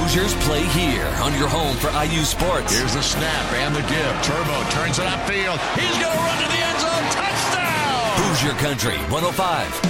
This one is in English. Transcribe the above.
Hoosiers play here on your home for IU Sports. Here's the snap and the give. Turbo turns it upfield. He's going to run to the end zone. Touchdown! Hoosier Country 105.